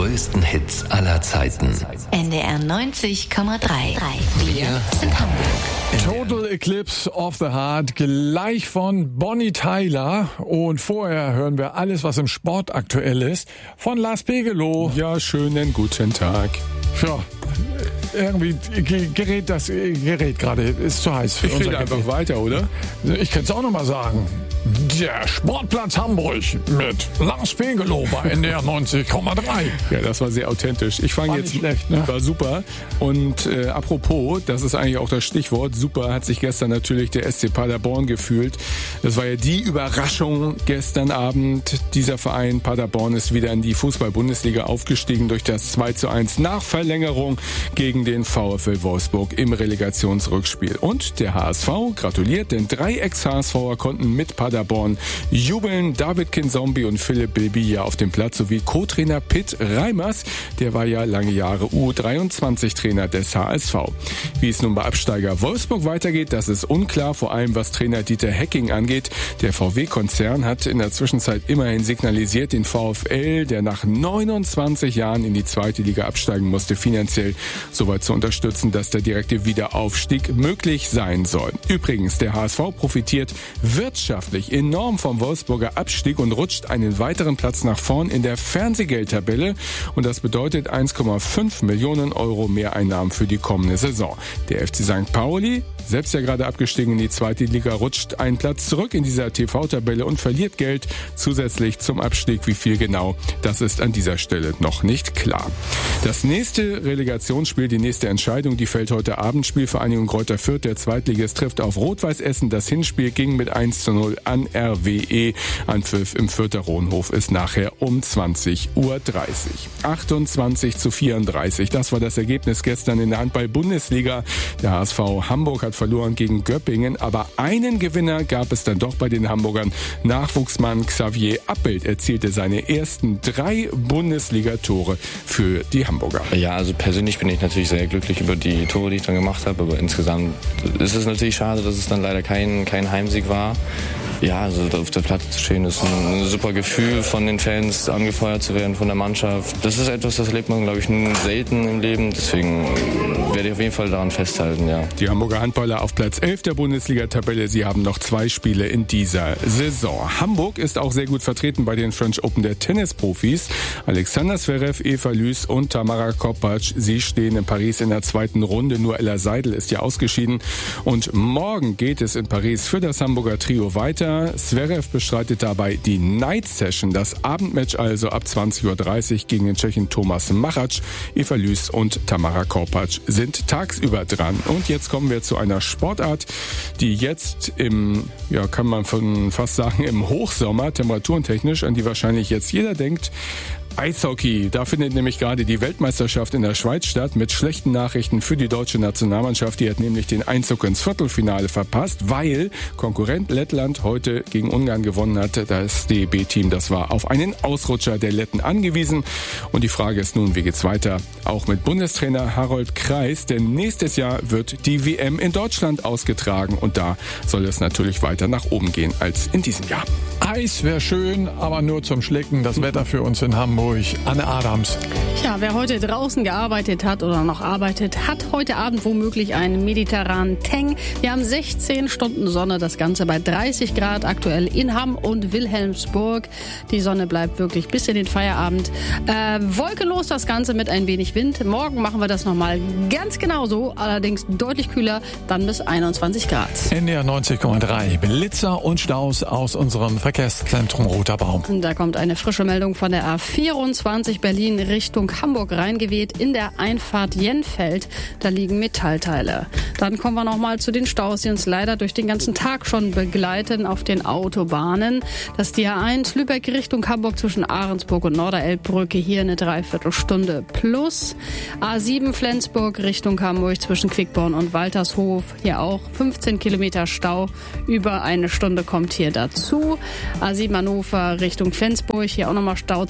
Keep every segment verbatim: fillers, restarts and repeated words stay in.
größten Hits aller Zeiten. N D R neunzig Komma drei. Wir sind Hamburg. Total Eclipse of the Heart, gleich von Bonnie Tyler. Und vorher hören wir alles, was im Sport aktuell ist, von Lars Pegelow. Ja, schönen guten Tag. Ja, irgendwie gerät das Gerät gerade, ist zu heiß für ich unser rede einfach Gerät. weiter, oder? Ich kann es auch nochmal sagen. Der Sportplatz Hamburg mit Lars Pegelow bei N D R neunzig Komma drei. Ja, das war sehr authentisch. Ich fange War jetzt, nicht schlecht, ne? War super. Und äh, apropos, das ist eigentlich auch das Stichwort, super hat sich gestern natürlich der S C Paderborn gefühlt. Das war ja die Überraschung gestern Abend. Dieser Verein Paderborn ist wieder in die Fußball-Bundesliga aufgestiegen durch das zwei zu eins nach Verlängerung gegen den VfL Wolfsburg im Relegationsrückspiel. Und der H S V gratuliert, denn drei Ex-HSVer konnten mit Paderborn jubeln. David Kinzombie und Philipp Bilbia auf dem Platz sowie Co-Trainer Pitt Reimers, der war ja lange Jahre U dreiundzwanzig Trainer des H S V. Wie es nun bei Absteiger Wolfsburg weitergeht, das ist unklar, vor allem was Trainer Dieter Hecking angeht. Der V W-Konzern hat in der Zwischenzeit immerhin signalisiert, den VfL, der nach neunundzwanzig Jahren in die zweite Liga absteigen musste, finanziell soweit zu unterstützen, dass der direkte Wiederaufstieg möglich sein soll. Übrigens, der H S V profitiert wirtschaftlich enorm vom Wolfsburger Abstieg und rutscht einen weiteren Platz nach vorn in der Fernsehgeldtabelle. Und das bedeutet eins Komma fünf Millionen Euro Mehreinnahmen für die kommende Saison. Der F C Sankt Pauli, selbst ja gerade abgestiegen in die zweite Liga, rutscht einen Platz zurück in dieser T V-Tabelle und verliert Geld zusätzlich zum Abstieg. Wie viel genau, das ist an dieser Stelle noch nicht klar. Das nächste Relegationsspiel, die nächste Entscheidung, die fällt heute Abend. Spielvereinigung Greuther Fürth, der Zweitligist, trifft auf Rot-Weiß Essen. Das Hinspiel ging mit eins zu null an R W E. Anpfiff im Fürther Rohnhof ist nachher um zwanzig Uhr dreißig. achtundzwanzig zu vierunddreißig, das war das Ergebnis gestern in der Handball-Bundesliga. Der H S V Hamburg hat verloren gegen Göppingen, aber einen Gewinner gab es dann doch bei den Hamburgern. Nachwuchsmann Xavier Appelt erzielte seine ersten drei Bundesliga-Tore für die Hamburger. Ja, also persönlich bin ich natürlich sehr glücklich über die Tore, die ich dann gemacht habe, aber insgesamt ist es natürlich schade, dass es dann leider kein, kein Heimsieg war. Ja, also auf der Platte zu stehen, ist ein super Gefühl, von den Fans angefeuert zu werden, von der Mannschaft. Das ist etwas, das erlebt man, glaube ich, selten im Leben. Deswegen werde ich auf jeden Fall daran festhalten, ja. Die Hamburger Handballer auf Platz elf der Bundesliga-Tabelle. Sie haben noch zwei Spiele in dieser Saison. Hamburg ist auch sehr gut vertreten bei den French Open der Tennisprofis. Alexander Zverev, Eva Lys und Tamara Korpatsch, sie stehen in Paris in der zweiten Runde. Nur Ella Seidel ist ja ausgeschieden. Und morgen geht es in Paris für das Hamburger Trio weiter. Zverev bestreitet dabei die Night Session, das Abendmatch also ab zwanzig Uhr dreißig gegen den Tschechen Thomas Machac. Eva Lys und Tamara Korpatsch sind tagsüber dran. Und jetzt kommen wir zu einer Sportart, die jetzt im, ja, kann man von fast sagen, im Hochsommer, temperaturentechnisch, an die wahrscheinlich jetzt jeder denkt, Eishockey. Da findet nämlich gerade die Weltmeisterschaft in der Schweiz statt, mit schlechten Nachrichten für die deutsche Nationalmannschaft. Die hat nämlich den Einzug ins Viertelfinale verpasst, weil Konkurrent Lettland heute gegen Ungarn gewonnen hat. Das D E B-Team, das war auf einen Ausrutscher der Letten angewiesen. Und die Frage ist nun, wie geht's weiter? Auch mit Bundestrainer Harold Kreis, denn nächstes Jahr wird die W M in Deutschland ausgetragen und da soll es natürlich weiter nach oben gehen als in diesem Jahr. Eis wäre schön, aber nur zum Schlecken. Das Wetter für uns in Hamburg. Anne Adams. Ja, wer heute draußen gearbeitet hat oder noch arbeitet, hat heute Abend womöglich einen mediterranen Tang. Wir haben sechzehn Stunden Sonne, das Ganze bei dreißig Grad aktuell in Hamm und Wilhelmsburg. Die Sonne bleibt wirklich bis in den Feierabend. Äh, wolkenlos das Ganze mit ein wenig Wind. Morgen machen wir das nochmal ganz genauso, allerdings deutlich kühler, dann bis einundzwanzig Grad. N D R neunzig Komma drei, Blitzer und Staus aus unserem Verkehrszentrum Roter Baum. Da kommt eine frische Meldung von der A vierundzwanzig Berlin Richtung Hamburg reingeweht in der Einfahrt Jenfeld. Da liegen Metallteile. Dann kommen wir nochmal zu den Staus, die uns leider durch den ganzen Tag schon begleiten auf den Autobahnen. Das ist die A eins Lübeck Richtung Hamburg zwischen Ahrensburg und Norderelbbrücke. Hier eine Dreiviertelstunde plus. A sieben Flensburg Richtung Hamburg zwischen Quickborn und Waltershof. Hier auch fünfzehn Kilometer Stau. Über eine Stunde kommt hier dazu. A sieben Hannover Richtung Flensburg. Hier auch nochmal Stau zwischen Hausburg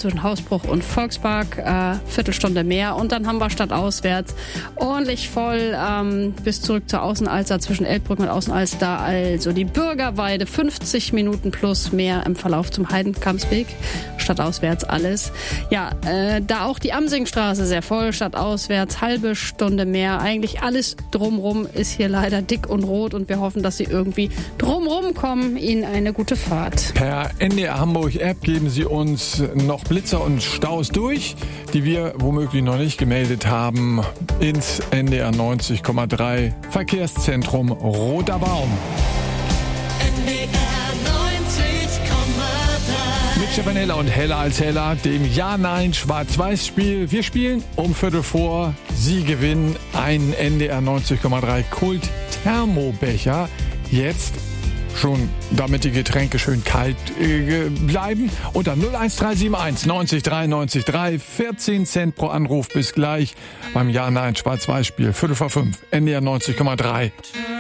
Innsbruck und Volkspark, äh, Viertelstunde mehr. Und dann haben wir statt auswärts ordentlich voll ähm, bis zurück zur Außenalster, zwischen Elbbrücken und Außenalster, also die Bürgerweide, fünfzig Minuten plus mehr im Verlauf zum Heidenkampsweg, statt auswärts alles. Ja, äh, da auch die Amsingstraße sehr voll, statt auswärts halbe Stunde mehr. Eigentlich alles drumrum ist hier leider dick und rot und wir hoffen, dass Sie irgendwie drumrum kommen. Ihnen eine gute Fahrt. Per N D R Hamburg App geben Sie uns noch Blitzer und Staus durch, die wir womöglich noch nicht gemeldet haben, ins N D R neunzig Komma drei Verkehrszentrum Roter Baum. N D R neunzig Komma drei. Mit Stefan Heller und Heller als Heller, dem Ja-Nein-Schwarz-Weiß-Spiel. Wir spielen um Viertel vor. Sie gewinnen einen N D R neunzig Komma drei Kult-Thermobecher. Jetzt schon, damit die Getränke schön kalt äh, bleiben. Unter null eins drei sieben eins neunzig drei neunzig drei, vierzehn Cent pro Anruf. Bis gleich beim Ja-Nein-Schwarz-Weiß-Spiel. Viertel vor fünf, N D R neunzig Komma drei.